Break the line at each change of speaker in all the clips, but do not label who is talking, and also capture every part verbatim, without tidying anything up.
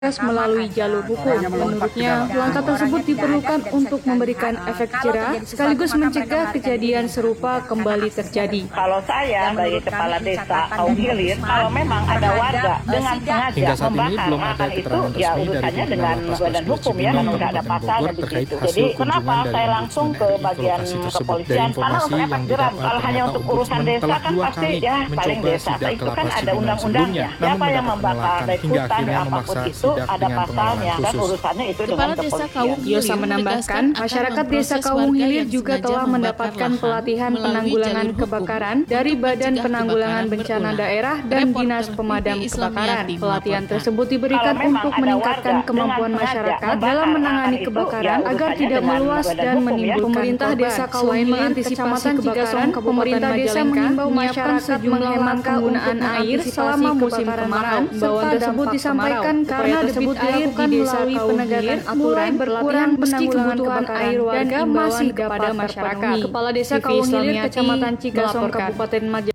melalui jalur hukum. Menurutnya, langkah tersebut diperlukan untuk memberikan efek jera sekaligus mencegah kejadian serupa kembali terjadi.
Kalau saya sebagai kepala desa Kaum Hilir, kalau memang ada warga dengan sengaja membakar lahan itu, ya urusannya dengan badan hukum ya, memang nggak ada pasalnya di situ. Jadi kenapa saya langsung ke bagian kepolisian? Karena untuk efek jera, kalau hanya untuk urusan desa kan pasti ya paling desa itu kan ada undang-undangnya. Siapa yang membakar baik hutan apapun itu ada pasalnya dan urusannya itu dengan kepolisian.
Yosa menambahkan, masyarakat desa Kaum Hilir juga telah mendapatkan pelatihan penanggulangan kebakaran dari Badan Penanggulangan Bencana Daerah dan Dinas Pemadam Kebakaran. Pelatihan tersebut diberikan untuk meningkatkan kemampuan masyarakat dalam menangani kebakaran agar tidak meluas dan menimbulkan pemerintah desa Kaum Hilir Kecamatan Cigasong pemerintah desa mengimbau masyarakat menghemat penggunaan air selama musim kemarau. Imbauan tersebut disampaikan karena debit air di desa Kaum Hilir mulai berkurang meski kebutuhan air warga masih kepada masyarakat. Kepala Desa Kaum Hilir Kecamatan Cigasong Kabupaten Majalengka.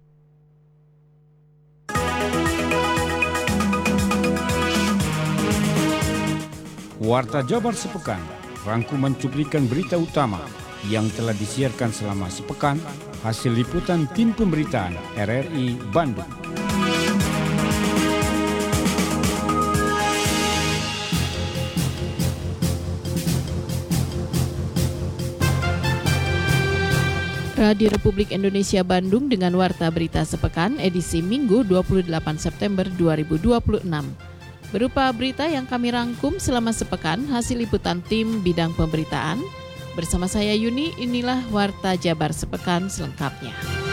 Warta Jabar Sepekan, rangkuman cuplikan berita utama yang telah disiarkan selama sepekan, hasil liputan tim pemberitaan R R I Bandung.
Radio Republik Indonesia Bandung dengan Warta Berita Sepekan edisi Minggu dua puluh delapan September dua ribu dua puluh enam. Berupa berita yang kami rangkum selama sepekan hasil liputan tim bidang pemberitaan. Bersama saya Yuni, inilah Warta Jabar Sepekan selengkapnya.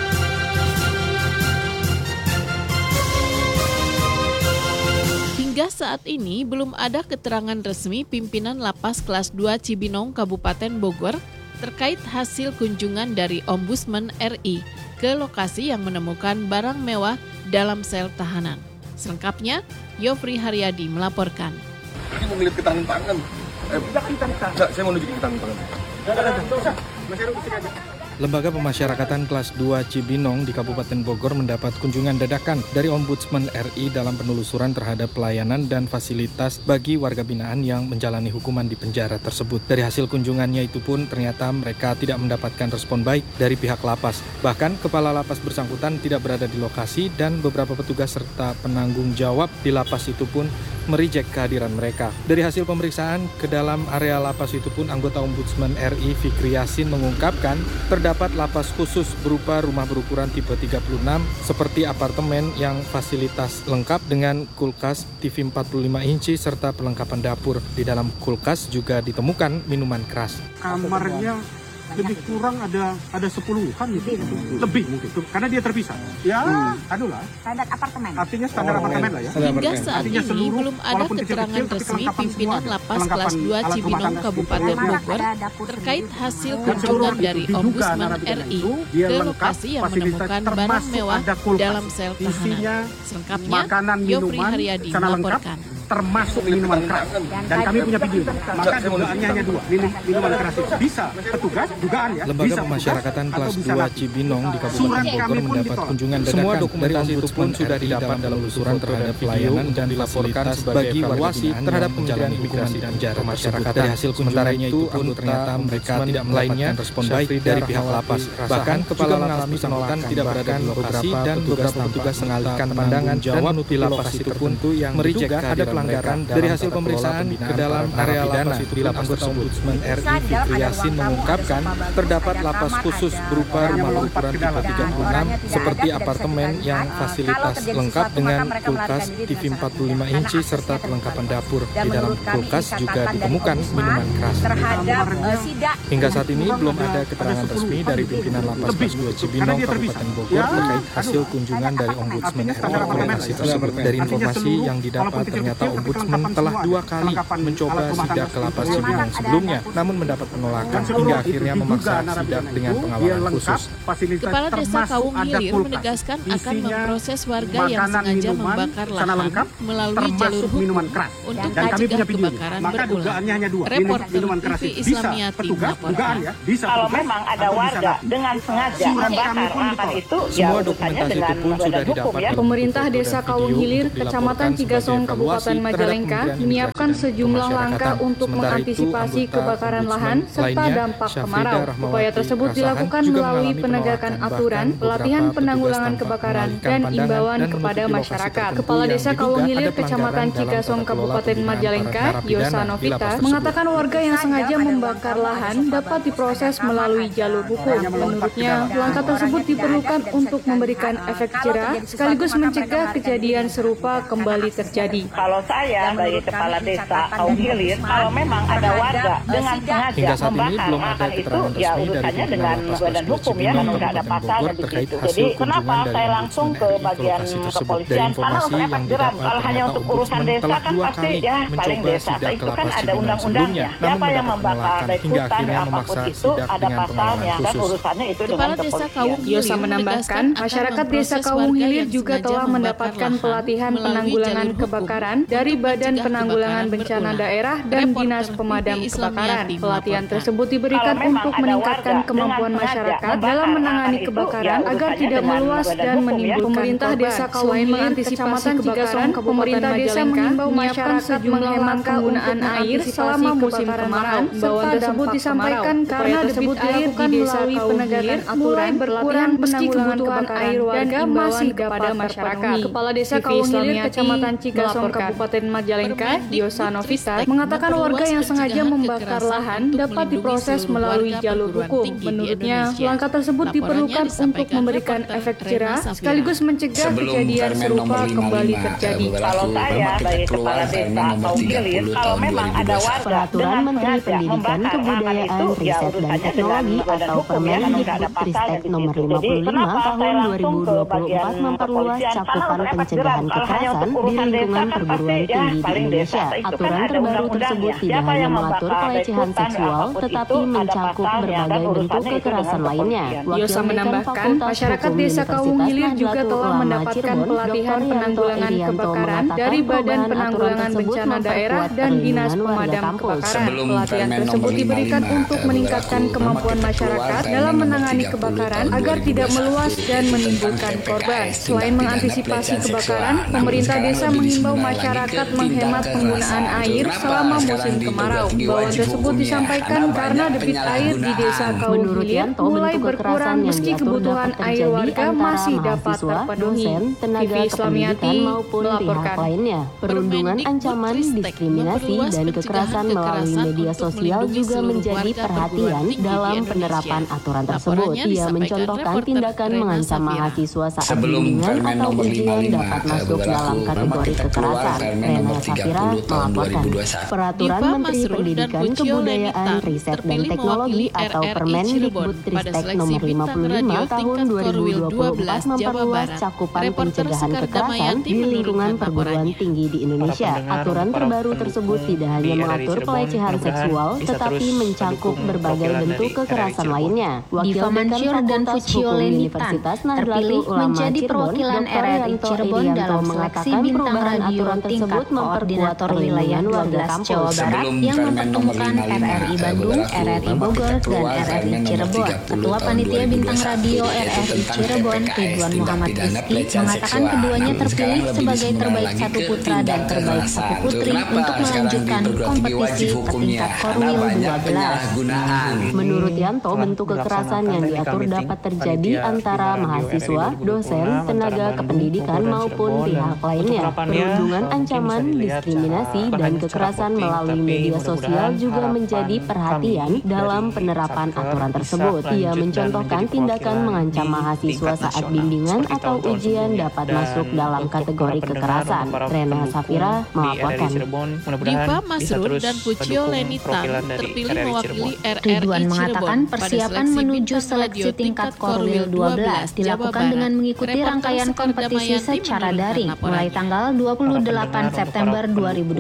Hingga saat ini belum ada keterangan resmi pimpinan Lapas Kelas dua Cibinong Kabupaten Bogor terkait hasil kunjungan dari Ombudsman R I ke lokasi yang menemukan barang mewah dalam sel tahanan. Selengkapnya, Yofri Haryadi melaporkan.
Ini mau ngeliat ketahanan pangan. Eh, enggak, saya mau nunjukin ketahanan pangan. Enggak, enggak, enggak usah. Mas Heru kesini aja. Lembaga Pemasyarakatan Kelas dua Cibinong di Kabupaten Bogor mendapat kunjungan dadakan dari Ombudsman R I dalam penelusuran terhadap pelayanan dan fasilitas bagi warga binaan yang menjalani hukuman di penjara tersebut. Dari hasil kunjungannya itu pun ternyata mereka tidak mendapatkan respon baik dari pihak lapas. Bahkan kepala lapas bersangkutan tidak berada di lokasi dan beberapa petugas serta penanggung jawab di lapas itu pun merijek kehadiran mereka. Dari hasil pemeriksaan ke dalam area lapas itu pun anggota Ombudsman R I Fikri Yasin mengungkapkan terdapat lapas khusus berupa rumah berukuran tipe tiga puluh enam seperti apartemen yang fasilitas lengkap dengan kulkas, T V empat puluh lima inci serta perlengkapan dapur. Di dalam kulkas juga ditemukan minuman keras.
Kamarnya lebih kurang ada ada sepuluhan gitu. Lebih mungkin karena dia terpisah. Ya, hmm. adulah.
Standar apartemen.
Artinya standar oh, apartemen lah ya.
Hingga saat ini seluruh, belum ada keterangan kecil, resmi pimpinan Lapas Kelas dua Cibinong Kabupaten Bogor terkait hasil kunjungan dari Ombudsman R I ke lokasi yang menemukan barang mewah dalam sel tahanan. Selengkapnya, Yofri Haryadi melaporkan.
Termasuk minuman keras dan kami punya video. Maka dugaannya hanya dua, minuman keras itu bisa petugas dugaan ya.
Lembaga Pemasyarakatan Kelas dua Cibinong di Kabupaten Bogor mendapat kunjungan dadakan. Semua dokumentasi itu pun sudah didapat dalam telusuran terhadap pelayanan dan dilaporkan bagi evaluasi terhadap menjalani hukuman di penjara masyarakat. Dari hasil kunjungannya itu pun ternyata mereka tidak mendapatkan respon baik dari pihak lapas. Bahkan kepala lapas bersangkutan tidak berada di lokasi dan beberapa petugas mengalihkan pandangan dan menutupi lapas itu pun yang merijek kehadiran pelanggaran dari hasil pemeriksaan ke dalam area lapas itu. Anggota Ombudsman R I Fikri Yasin mengungkapkan terdapat lapas khusus berupa rumah berukuran tipe tiga puluh enam seperti apartemen yang fasilitas lengkap dengan kulkas, T V empat puluh lima inci serta perlengkapan dapur. Di dalam kulkas juga ditemukan minuman keras. Hingga saat ini belum ada keterangan resmi dari pimpinan Lapas Kelas dua Cibinong Kabupaten Bogor terkait hasil kunjungan dari Ombudsman R I ke lokasi tersebut. Dari informasi yang didapat ternyata Ombudsman telah dua kali mencoba sidak ke Lapas Cibinong sebelumnya, namun mendapat penolakan hingga akhirnya memaksa sidak dengan pengawalan khusus.
Kepala Desa Kaum Hilir menegaskan akan memproses warga yang sengaja membakar lahan melalui jalur hukum untuk mencegah kebakaran berulang. Reporter T V Islamiyati melaporkan.
Kalau memang ada warga dengan sengaja membakar lahan itu, ya urusannya dengan badan hukum ya.
Pemerintah Desa Kaum Hilir, Kecamatan Cigasong, Kabupaten Kabupaten Majalengka menyiapkan sejumlah langkah untuk mengantisipasi kebakaran lahan serta dampak kemarau. Upaya tersebut dilakukan melalui penegakan aturan, pelatihan penanggulangan kebakaran, dan imbauan kepada masyarakat. Kepala Desa Kawunghilir, Kecamatan Cigasong, Kabupaten Majalengka, Yosa Novita, mengatakan warga yang sengaja membakar lahan dapat diproses melalui jalur hukum. Menurutnya, langkah tersebut diperlukan untuk memberikan efek jerah sekaligus mencegah kejadian serupa kembali terjadi.
Kalau saya sebagai Kepala Desa Kawunghilir, kalau memang ada warga dengan sengaja membakar lahan itu, ya urusannya dengan badan hukum ya, memang nggak ada pasalnya begitu. Jadi kenapa saya langsung ke bagian kepolisian? Karena untuk efek jerah, kalau hanya untuk urusan desa kan pasti ya paling desa itu kan ada undang-undangnya. Siapa yang membakar hutan apapun itu ada pasalnya dan urusannya itu dengan kepolisian.
Yosa menambahkan, masyarakat Desa Kawunghilir juga telah mendapatkan pelatihan penanggulangan kebakaran dari Badan Penanggulangan Bencana Daerah dan Dinas Pemadam Kebakaran. Pelatihan tersebut diberikan untuk meningkatkan kemampuan masyarakat dalam menangani kebakaran agar tidak meluas dan menimbulkan pemerintah Desa Kawunghilir, Kecamatan Cigasong, pemerintah desa mengimbau masyarakat menghemat penggunaan air selama musim kemarau. Imbauan tersebut disampaikan karena debit air di Desa Kawunghilir mulai berkurang meski kebutuhan air warga masih kepada masyarakat. Kepala Desa Kawunghilir, Kecamatan Cigasong, Kabupaten Majalengka, Yosa Novita, mengatakan warga yang sengaja membakar lahan dapat diproses melalui jalur hukum. Menurutnya, langkah tersebut diperlukan untuk memberikan efek jerah sekaligus mencegah kejadian serupa kembali terjadi.
Kalau saya sebagai Kepala Desa Kawunghilir, kalau memang ada warga
Peraturan Menteri Pendidikan, Kebudayaan, Riset dan Teknologi atau Permendikbudristek Nomor lima puluh lima Tahun dua ribu dua puluh empat memperluas cakupan pencegahan kekerasan di lingkungan perguruan tinggi di Indonesia. Aturan terbaru tersebut tidak hanya mengatur pelecehan seksual, tetapi mencakup berbagai bentuk kekerasan lainnya.
Yosa menambahkan, masyarakat Desa Kawunghilir juga telah mendapatkan pelatihan penanggulangan kebakaran dari Badan Penanggulangan Bencana Daerah dan Dinas Pemadam Kebakaran. Pelatihan tersebut diberikan untuk meningkatkan kemampuan masyarakat dalam menangani kebakaran agar tidak meluas dan menimbulkan korban. Selain mengantisipasi kebakaran, pemerintah desa mengimbau masyarakat menghemat penggunaan air selama musim kemarau. Imbauan tersebut disampaikan karena debit air di Desa Kawunghilir mulai berkurang meski kebutuhan air warga masih dapat terpenuhi.
Tenaga kependidikan maupun pihak lainnya. Perundungan ancaman, diskriminasi, dan kekerasan melalui media sosial juga menjadi perhatian dalam penerapan aturan tersebut. Ia mencontohkan tindakan mengancam mahasiswa saat bimbingan atau ujian dapat masuk dalam kategori kekerasan. Rena Safira melaporkan. Peraturan Menteri Pendidikan, Kebudayaan, Riset dan Teknologi atau Permendikbudristek Nomor lima puluh lima Tahun dua ribu dua puluh empat memperluas cakupan pencegahan kekerasan di lingkungan perguruan tinggi di Indonesia. Aturan terbaru tersebut tidak hanya mengatur pelecehan seksual, tetapi mencakup berbagai bentuk kekerasan lainnya.
Diva Mansur dan Fucio Lenita terpilih menjadi perwakilan R R I Cirebon dalam seleksi bintang radio tingkat koordinator wilayah dua belas Jawa Barat yang mempertemukan R R I Bandung, R R I Bogor, dan R R I Cirebon. Ketua Panitia Bintang Radio R R I Cirebon, Ridwan Muhammad Rizky, mengatakan keduanya terpilih sebagai terbaik satu putra dan terbaik satu putri untuk melanjutkan kompetisi petingkat Korwil dua belas.
Menurut Yanto, bentuk kekerasan yang diatur dapat terjadi antara mahasiswa, dosen, tenaga kependidikan maupun pihak lainnya. Perundungan ancaman, diskriminasi, dan kekerasan melalui media sosial juga menjadi perhatian dalam penerapan aturan tersebut. Ia mencontohkan tindakan mengancam mahasiswa saat bimbingan atau ujian dapat masuk dalam kategori kekerasan. Rena Safira melaporkan.
Diva Masrur dan Fucio Lenita terpilih mewakili R R I
Ridwan mengatakan
Cirebon
persiapan menuju seleksi tingkat Korwil dua belas dilakukan dengan mengikuti rangkaian kompetisi secara daring mulai tanggal dua puluh delapan September dua ribu dua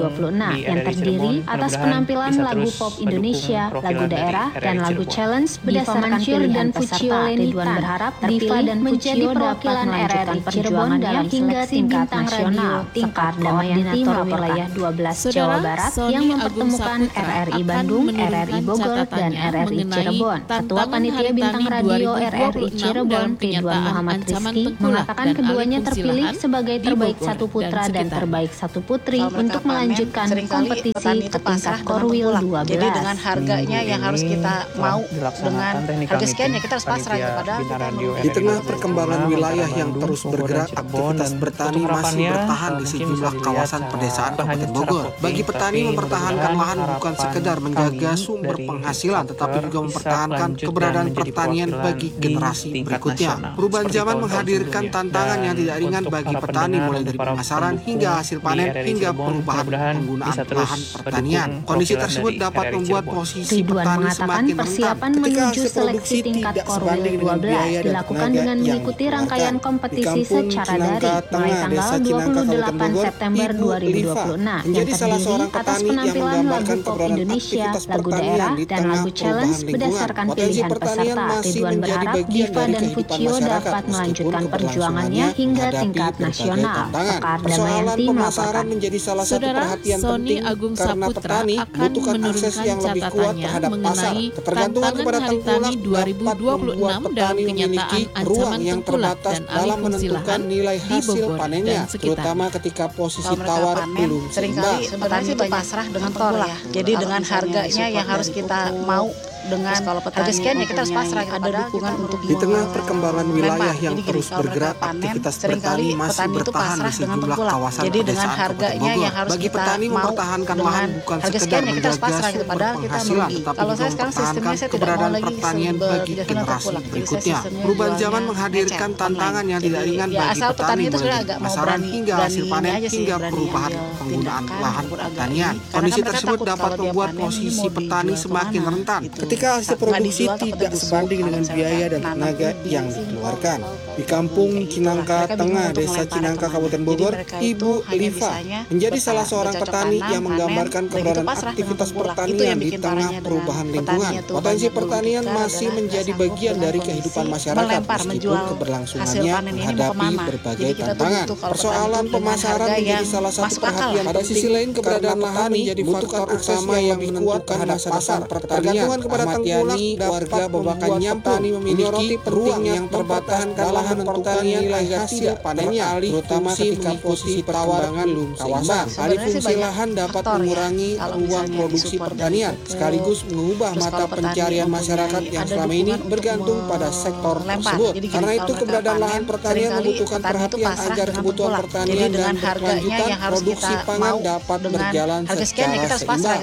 dua puluh enam yang terdiri atas penampilan lagu pop Indonesia, lagu daerah, dan lagu challenge berdasarkan pilihan peserta. Ridwan berharap Diva dan menjadi perwakilan R R I Cirebon dalam hingga tingkat nasional. Tingkat koordinator wilayah dua belas Jawa Barat yang mempertemukan R R I Bandung, R R I Bogor, dan R R I Cirebon. Ketua Panitia Bintang Radio R R I Cirebon, Ridwan Muhammad Rizky, mengatakan keduanya terpilih sebagai terbaik satu putra dan terbaik satu putri untuk melanjutkan kompetisi ke tingkat Korwil dua belas.
Jadi dengan harganya yang harus kita mau, dengan harga sekian ya kita harus pasrah kepada kita.
Di tengah perkembangan wilayah yang terus bergerak, aktivitas bertani masih bertahan di sejumlah kawasan pedesaan Kabupaten Bogor. Bagi petani, mempertahankan lahan bukan sekedar menjaga sumber penghasilan, tetapi juga mempertahankan keberadaan pertanian bagi generasi berikutnya. Perubahan zaman menghadirkan tantangan yang tidak ringan bagi petani, mulai dari pemasaran hingga hasil panen hingga perubahan penggunaan lahan pertanian. Kondisi tersebut dapat membuat posisi petani semakin rentan ketika hasil produksi tidak sebanding dengan biaya dan
dilakukan dengan mengikuti rangkaian kompetisi secara daring mulai tanggal dua puluh delapan September dua ribu dua puluh enam yang terdiri atas penampilan lagu pop Indonesia, lagu daerah, dan lagu challenge berdasarkan pilihan peserta. Ridwan berharap Diva dan Pucio dapat melanjutkan perjuangannya hingga tingkat nasional. Sekar Damayanti melaporkan.
Saudara, Sony Agung Saputra akan menurunkan catatannya mengenai tantangan Hari Tani dua ribu dua puluh enam dalam kenyataan ancaman tengkulak dan alih fungsi lahan di Bogor dan sekitar.
Terutama ketika posisi tawar belum
seringkali petani itu pasrah dengan tengkulak ya. Jadi dengan harganya yang harus kita mau, dengan harga sekian ya kita harus pasrah, ada dukungan untuk
di tengah perkembangan wilayah yang terus bergerak, aktivitas bertani masih bertahan di sejumlah kawasan
jadi dengan harganya yang harus
bagi petani mempertahankan lahan bukan sekedar menjaga sumber penghasilan, tetapi juga mempertahankan keberadaan pertanian bagi generasi berikutnya. Perubahan zaman menghadirkan tantangan yang tidak ringan bagi petani, mulai dari pemasaran hingga hasil panen hingga perubahan penggunaan lahan pertanian. Kondisi tersebut dapat membuat posisi petani semakin rentan ketika hasil produksi tidak sebanding dengan biaya dan tenaga yang dikeluarkan. Di Kampung Cinangka Tengah, Desa Cinangka, Kabupaten Bogor, Ibu Liva menjadi salah seorang petani yang menggambarkan keberadaan aktivitas pertanian di tengah perubahan lingkungan. Potensi pertanian masih menjadi bagian dari kehidupan masyarakat meskipun keberlangsungannya menghadapi berbagai tantangan. Persoalan pemasaran menjadi salah satu perhatian. Pada sisi lain, keberadaan lahan menjadi faktor utama yang menentukan masa pasar pertanian. Ahmad Yani, warga Babakan Nyampung, memiliki ruang yang terbataskan lahan pertanian agar hasil panennya, terutama ketika posisi perkembangan kawasan. Alih fungsi lahan dapat mengurangi ruang produksi pertanian, sekaligus mengubah mata pencarian masyarakat yang selama ini bergantung pada sektor tersebut. Karena itu, keberadaan lahan pertanian membutuhkan perhatian agar kebutuhan pertanian dan berkelanjutan produksi pangan dapat berjalan secara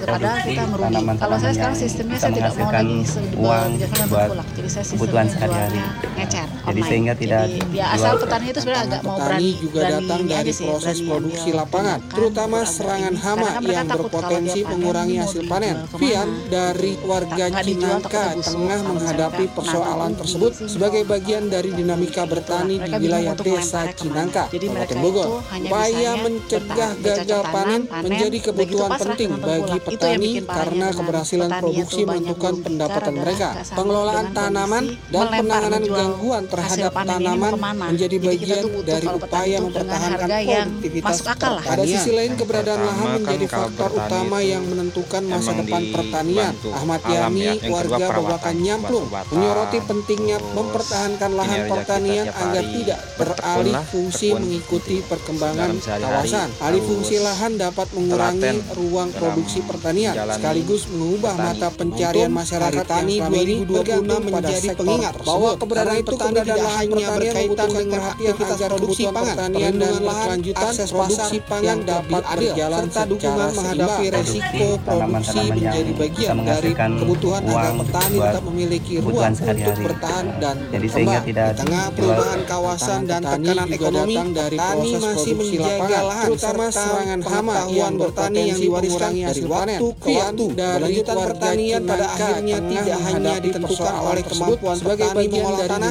seimbang.
Kalau saya sekarang sistemnya saya tidak mau lagi
uang buat kebutuhan sehari-hari. Jadi sehingga tidak
ya asal petani itu sebenarnya agak mau berani
juga datang dari proses produksi lapangan, terutama serangan hama yang berpotensi mengurangi hasil panen. Fian dari warga Cinangka tengah menghadapi persoalan tersebut sebagai bagian dari dinamika bertani di wilayah Desa Cinangka, Kabupaten Bogor. Upaya mencegah gagal panen menjadi kebutuhan penting bagi petani karena keberhasilan produksi menentukan pendapatan mereka. Pengelolaan tanaman dan penanganan gangguan terhadap tanaman menjadi bagian dari upaya mempertahankan produktivitas pertanian. Pada sisi lain, keberadaan lahan menjadi faktor utama yang menentukan masa depan pertanian. Ahmad Yani, warga Babakan Nyamplung, menyoroti pentingnya mempertahankan lahan pertanian agar tidak beralih fungsi mengikuti perkembangan kawasan. Alih fungsi lahan dapat mengurangi ruang produksi pertanian, sekaligus mengubah mata pencarian masyarakat tani dua ribu dua puluh enam menjadi pengingat bahwa keberadaan petani tidak hanya berkaitan dengan aktivitas produksi pangan, perlindungan lahan, akses produksi pangan dapat berjalan serta dukungan menghadapi resiko produksi menjadi bagian dari kebutuhan agar petani tetap memiliki ruang untuk bertahan dan berkembang. Di tengah perubahan kawasan dan tekanan ekonomi, petani masih menjaga lahan, terutama serangan hama yang bertani yang diwariskan dari waktu ke waktu. Kelanjutan pertanian pada akhirnya tidak hanya ditentukan oleh kemampuan sebagai bagian dari dinamika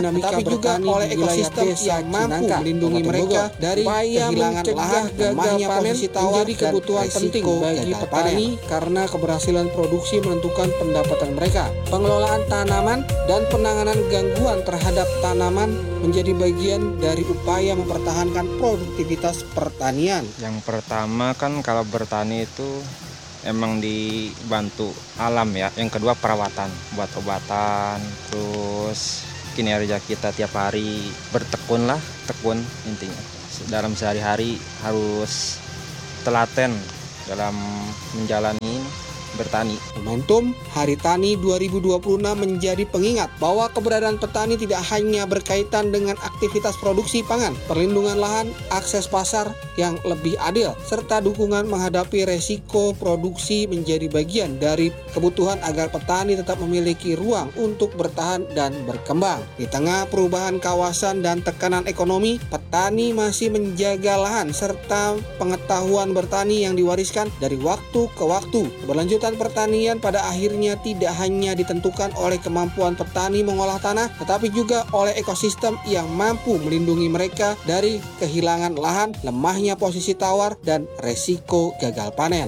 juga oleh ekosistem yang mampu melindungi mereka dari kehilangan lahan, lemahnya posisi tawar, menjadi kebutuhan penting bagi petani karena keberhasilan produksi menentukan pendapatan mereka. Pengelolaan tanaman dan penanganan gangguan terhadap tanaman menjadi bagian dari upaya mempertahankan produktivitas pertanian.
Yang pertama kan kalau bertani itu emang dibantu alam ya. Yang kedua perawatan, buat obatan, terus kinerja kita tiap hari bertekun lah, tekun intinya. Dalam sehari-hari harus telaten dalam menjalani bertani.
Momentum Hari Tani dua ribu dua puluh enam menjadi pengingat bahwa keberadaan petani tidak hanya berkaitan dengan aktivitas produksi pangan, perlindungan lahan, akses pasar yang lebih adil, serta dukungan menghadapi resiko produksi menjadi bagian dari kebutuhan agar petani tetap memiliki ruang untuk bertahan dan berkembang. Di tengah perubahan kawasan dan tekanan ekonomi, petani masih menjaga lahan serta pengetahuan bertani yang diwariskan dari waktu ke waktu. Berlanjut pertanian pada akhirnya tidak hanya ditentukan oleh kemampuan petani mengolah tanah, tetapi juga oleh ekosistem yang mampu melindungi mereka dari kehilangan lahan, lemahnya posisi tawar, dan resiko gagal panen.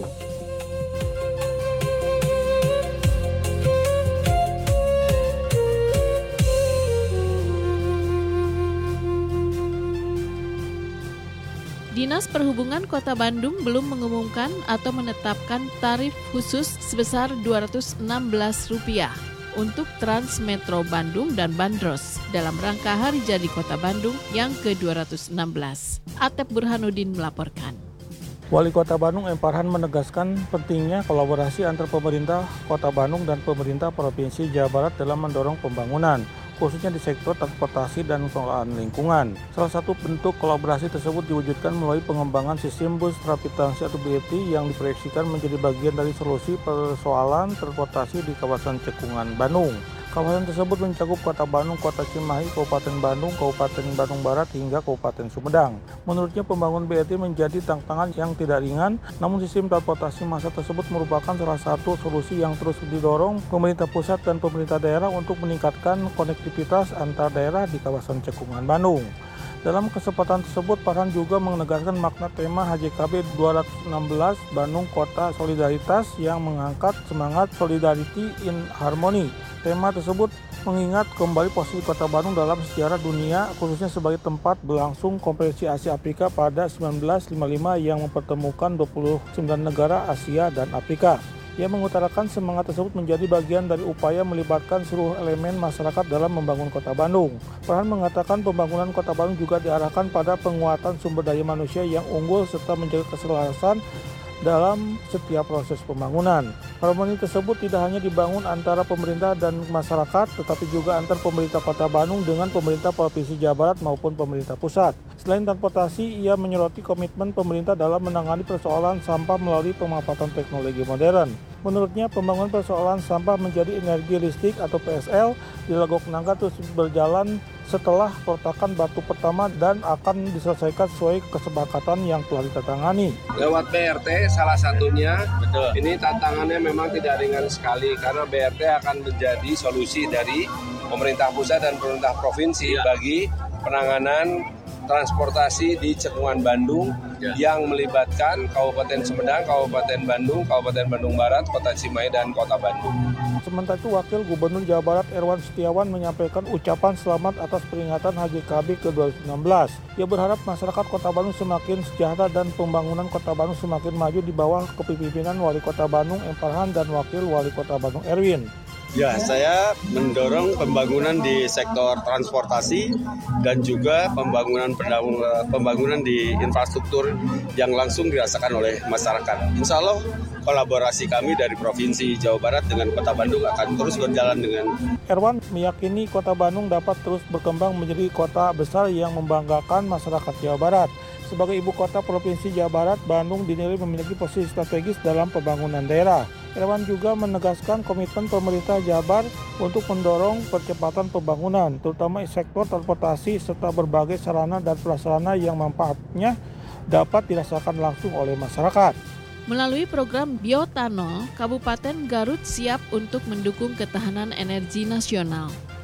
Dinas Perhubungan Kota Bandung belum mengumumkan atau menetapkan tarif khusus sebesar dua ratus enam belas rupiah untuk Trans Metro Bandung dan Bandros dalam rangka Hari Jadi Kota Bandung yang ke dua ratus enam belas. Atep Burhanuddin melaporkan.
Wali Kota Bandung M. Farhan menegaskan pentingnya kolaborasi antar pemerintah Kota Bandung dan pemerintah Provinsi Jawa Barat dalam mendorong pembangunan, khususnya di sektor transportasi dan pengelolaan lingkungan. Salah satu bentuk kolaborasi tersebut diwujudkan melalui pengembangan sistem bus rapid transit atau B R T yang diproyeksikan menjadi bagian dari solusi persoalan transportasi di kawasan Cekungan, Bandung. Kawasan tersebut mencakup Kota Bandung, Kota Cimahi, Kabupaten Bandung, Kabupaten Bandung Barat, hingga Kabupaten Sumedang. Menurutnya pembangunan B R T menjadi tantangan yang tidak ringan, namun sistem transportasi massal tersebut merupakan salah satu solusi yang terus didorong pemerintah pusat dan pemerintah daerah untuk meningkatkan konektivitas antar daerah di kawasan Cekungan, Bandung. Dalam kesempatan tersebut, Farhan juga menegaskan makna tema H J K B dua ratus enam belas Bandung Kota Solidaritas yang mengangkat semangat Solidarity in Harmony. Tema tersebut mengingat kembali posisi Kota Bandung dalam sejarah dunia, khususnya sebagai tempat berlangsung Konferensi Asia Afrika pada sembilan belas lima puluh lima yang mempertemukan dua puluh sembilan negara Asia dan Afrika. Ia mengutarakan semangat tersebut menjadi bagian dari upaya melibatkan seluruh elemen masyarakat dalam membangun Kota Bandung. Farhan mengatakan pembangunan Kota Bandung juga diarahkan pada penguatan sumber daya manusia yang unggul serta menjaga keselarasan dalam setiap proses pembangunan. Harmoni tersebut tidak hanya dibangun antara pemerintah dan masyarakat, tetapi juga antar pemerintah Kota Bandung dengan pemerintah Provinsi Jawa Barat maupun pemerintah pusat. Selain transportasi, ia menyoroti komitmen pemerintah dalam menangani persoalan sampah melalui pemanfaatan teknologi modern. Menurutnya, pembangunan persoalan sampah menjadi energi listrik atau P S L di Legok Nangka terus berjalan setelah peletakan batu pertama dan akan diselesaikan sesuai kesepakatan yang telah ditandatangani.
Lewat B R T salah satunya, betul. Ini tantangannya memang tidak ringan sekali karena B R T akan menjadi solusi dari pemerintah pusat dan pemerintah provinsi ya, bagi penanganan transportasi di Cekungan Bandung ya, yang melibatkan Kabupaten Sumedang, Kabupaten Bandung, Kabupaten Bandung Barat, Kota Cimahi, dan Kota Bandung.
Sementara itu, Wakil Gubernur Jawa Barat Erwan Setiawan menyampaikan ucapan selamat atas peringatan H J K B ke dua ratus enam belas. Ia berharap masyarakat Kota Bandung semakin sejahtera dan pembangunan Kota Bandung semakin maju di bawah kepemimpinan Wali Kota Bandung M. Farhan dan Wakil Wali Kota Bandung Erwin.
Ya, saya mendorong pembangunan di sektor transportasi dan juga pembangunan pembangunan di infrastruktur yang langsung dirasakan oleh masyarakat. Insya Allah kolaborasi kami dari Provinsi Jawa Barat dengan Kota Bandung akan terus berjalan dengan.
Erwan meyakini Kota Bandung dapat terus berkembang menjadi kota besar yang membanggakan masyarakat Jawa Barat. Sebagai ibu kota Provinsi Jawa Barat, Bandung dinilai memiliki posisi strategis dalam pembangunan daerah. Erwan juga menegaskan komitmen pemerintah Jabar untuk mendorong percepatan pembangunan, terutama sektor transportasi serta berbagai sarana dan prasarana yang manfaatnya dapat dirasakan langsung oleh masyarakat.
Melalui program Biotano, Kabupaten Garut siap untuk mendukung ketahanan energi nasional.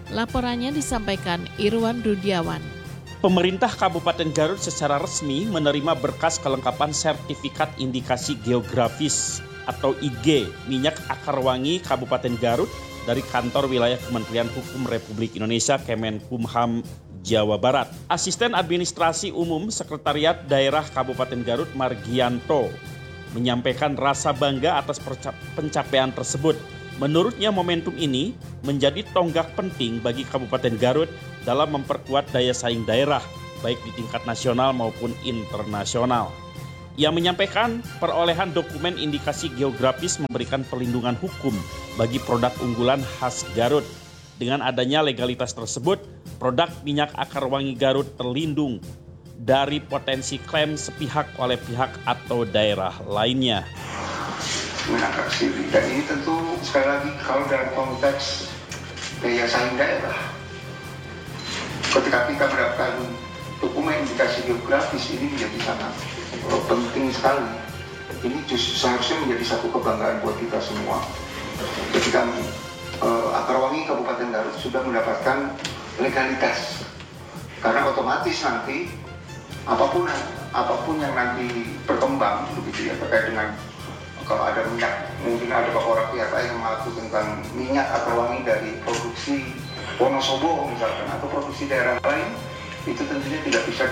Laporannya disampaikan Irwan Rudiawan.
Pemerintah Kabupaten Garut secara resmi menerima berkas kelengkapan sertifikat indikasi geografis atau I G minyak akar wangi Kabupaten Garut dari kantor wilayah Kementerian Hukum Republik Indonesia Kemenkumham Jawa Barat. Asisten Administrasi Umum Sekretariat Daerah Kabupaten Garut Margianto menyampaikan rasa bangga atas pencapaian tersebut. Menurutnya momentum ini menjadi tonggak penting bagi Kabupaten Garut dalam memperkuat daya saing daerah, baik di tingkat nasional maupun internasional. Ia menyampaikan perolehan dokumen indikasi geografis memberikan perlindungan hukum bagi produk unggulan khas Garut. Dengan adanya legalitas tersebut, produk minyak akar wangi Garut terlindung dari potensi klaim sepihak oleh pihak atau daerah lainnya.
Menangkap sendiri. Dan ini tentu sekali lagi kalau dalam konteks daya saing daerah, ketika kita mendapatkan dokumen indikasi geografis ini menjadi sangat penting sekali. Ini justru seharusnya menjadi satu kebanggaan buat kita semua. Ketika uh, Akar Wangi Kabupaten Garut sudah mendapatkan legalitas, karena otomatis nanti apapun apapun yang nanti berkembang begitu ya terkait dengan kalau ada minyak, mungkin ada beberapa pihak yang mengaku tentang minyak akar wangi dari produksi Wonosobo misalkan atau produksi daerah lain, itu tentunya tidak bisa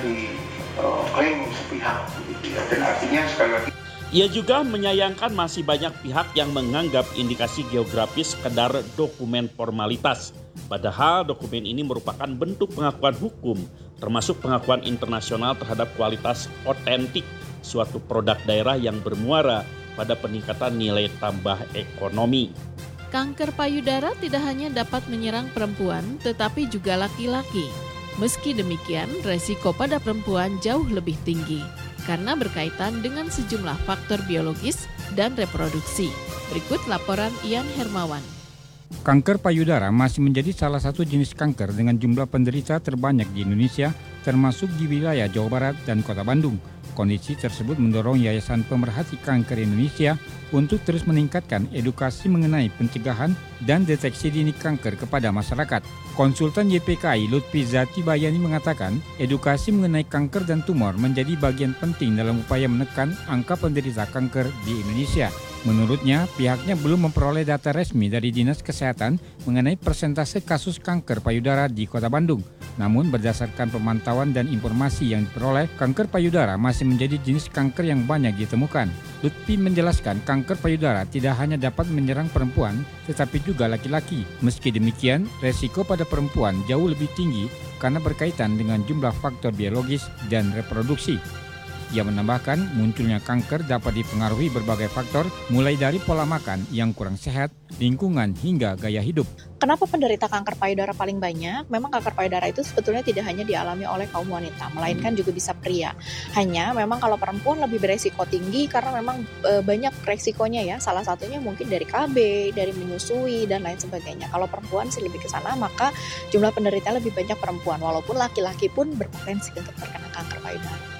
diklaim uh, sepihak begitu ya. Dan artinya sekali lagi
ia juga menyayangkan masih banyak pihak yang menganggap indikasi geografis sekedar dokumen formalitas. Padahal dokumen ini merupakan bentuk pengakuan hukum, termasuk pengakuan internasional terhadap kualitas otentik suatu produk daerah yang bermuara pada peningkatan nilai tambah ekonomi.
Kanker payudara tidak hanya dapat menyerang perempuan, tetapi juga laki-laki. Meski demikian, resiko pada perempuan jauh lebih tinggi karena berkaitan dengan sejumlah faktor biologis dan reproduksi. Berikut laporan Ian Hermawan.
Kanker payudara masih menjadi salah satu jenis kanker dengan jumlah penderita terbanyak di Indonesia, termasuk di wilayah Jawa Barat dan Kota Bandung. Kondisi tersebut mendorong Yayasan Pemerhati Kanker Indonesia untuk terus meningkatkan edukasi mengenai pencegahan dan deteksi dini kanker kepada masyarakat. Konsultan Y P K I Lutfi Zati Bayani mengatakan, edukasi mengenai kanker dan tumor menjadi bagian penting dalam upaya menekan angka penderita kanker di Indonesia. Menurutnya, pihaknya belum memperoleh data resmi dari Dinas Kesehatan mengenai persentase kasus kanker payudara di Kota Bandung. Namun, berdasarkan pemantauan dan informasi yang diperoleh, kanker payudara masih menjadi jenis kanker yang banyak ditemukan. Lutfi menjelaskan kanker payudara tidak hanya dapat menyerang perempuan, tetapi juga laki-laki. Meski demikian, resiko pada perempuan jauh lebih tinggi karena berkaitan dengan jumlah faktor biologis dan reproduksi. Ia menambahkan munculnya kanker dapat dipengaruhi berbagai faktor, mulai dari pola makan yang kurang sehat, lingkungan hingga gaya hidup.
Kenapa penderita kanker payudara paling banyak? Memang kanker payudara itu sebetulnya tidak hanya dialami oleh kaum wanita, melainkan juga bisa pria. Hanya memang kalau perempuan lebih beresiko tinggi karena memang e, banyak resikonya ya. Salah satunya mungkin dari K B, dari menyusui dan lain sebagainya. Kalau perempuan sih lebih ke sana, maka jumlah penderita lebih banyak perempuan. Walaupun laki-laki pun berpotensi untuk terkena kanker payudara.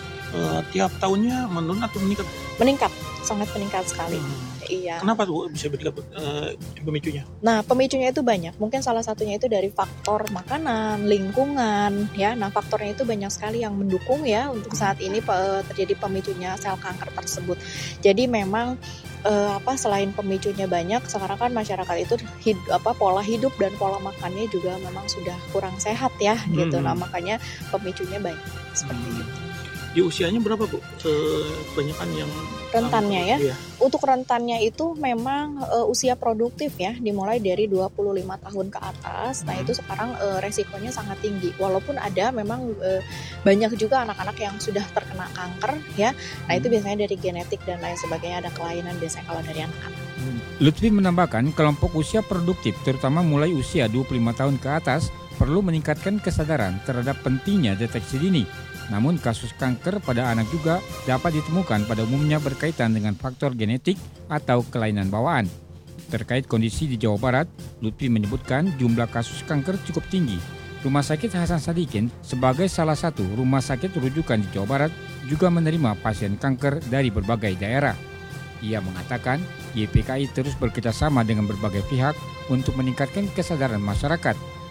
Uh, tiap tahunnya menurun atau meningkat?
Meningkat, sangat meningkat sekali. Hmm. Iya.
Kenapa tuh bisa meningkat uh, pemicunya?
Nah, pemicunya itu banyak. Mungkin salah satunya itu dari faktor makanan, lingkungan, ya. Nah, faktornya itu banyak sekali yang mendukung ya untuk saat ini uh, terjadi pemicunya sel kanker tersebut. Jadi memang uh, apa selain pemicunya banyak, sekarang kan masyarakat itu hid, apa pola hidup dan pola makannya juga memang sudah kurang sehat ya, hmm. gitu. Nah, makanya pemicunya banyak seperti hmm. itu.
Di usianya berapa Bu? Kebanyakan yang
rentannya ya. Iya. Untuk rentannya itu memang uh, usia produktif ya, dimulai dari dua puluh lima tahun ke atas. Hmm. Nah, itu sekarang uh, resikonya sangat tinggi. Walaupun ada memang uh, banyak juga anak-anak yang sudah terkena kanker ya. Nah, itu biasanya dari genetik dan lain sebagainya, ada kelainan biasanya kalau dari anak-anak.
Hmm. Lutfi menambahkan kelompok usia produktif terutama mulai usia dua puluh lima tahun ke atas perlu meningkatkan kesadaran terhadap pentingnya deteksi dini. Namun kasus kanker pada anak juga dapat ditemukan pada umumnya berkaitan dengan faktor genetik atau kelainan bawaan. Terkait kondisi di Jawa Barat, Lutfi menyebutkan jumlah kasus kanker cukup tinggi. Rumah sakit Hasan Sadikin sebagai salah satu rumah sakit rujukan di Jawa Barat juga menerima pasien kanker dari berbagai daerah. Ia mengatakan Y P K I terus bekerjasama dengan berbagai pihak untuk meningkatkan kesadaran masyarakat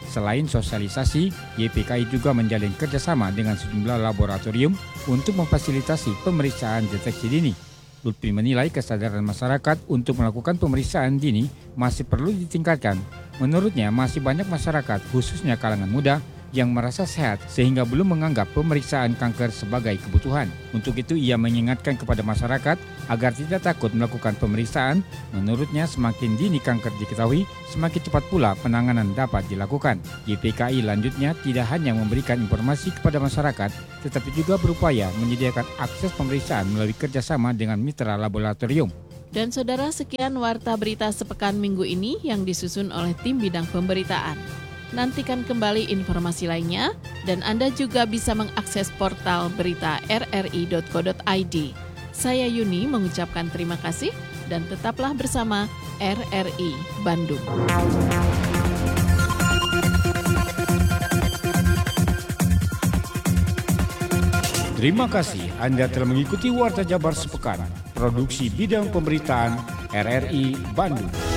Selain sosialisasi, Y P K I juga menjalin kerjasama dengan sejumlah laboratorium untuk memfasilitasi pemeriksaan deteksi dini. Lutfi menilai kesadaran masyarakat untuk melakukan pemeriksaan dini masih perlu ditingkatkan. Menurutnya masih banyak masyarakat, khususnya kalangan muda, yang merasa sehat sehingga belum menganggap pemeriksaan kanker sebagai kebutuhan. Untuk itu ia mengingatkan kepada masyarakat agar tidak takut melakukan pemeriksaan. Menurutnya semakin dini kanker diketahui, semakin cepat pula penanganan dapat dilakukan. Y P K I lanjutnya tidak hanya memberikan informasi kepada masyarakat, tetapi juga berupaya menyediakan akses pemeriksaan melalui kerjasama dengan mitra laboratorium.
Dan saudara, sekian Warta Berita Sepekan minggu ini yang disusun oleh tim bidang pemberitaan. Nantikan kembali informasi lainnya dan Anda juga bisa mengakses portal berita r r i dot co dot i d. Saya Yuni mengucapkan terima kasih dan tetaplah bersama R R I Bandung.
Terima kasih Anda telah mengikuti Warta Jabar Sepekan, produksi bidang pemberitaan R R I Bandung.